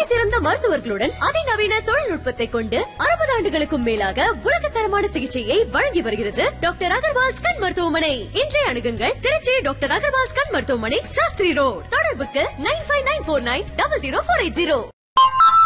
சிறந்த மருத்துவர்களுடன் அதிநவீன தொழில்நுட்பத்தை கொண்டு 60 ஆண்டுகளுக்கும் மேலாக உலகத்தரமான சிகிச்சையை வழங்கி வருகிறது டாக்டர் அகர்வால்ஸ் கண் மருத்துவமனை. இன்றைய அணுகுங்கள் திருச்சி டாக்டர் அகர்வால்ஸ் கண் மருத்துவமனை, சாஸ்திரி ரோட். தொடர்புக்கு 9594900480.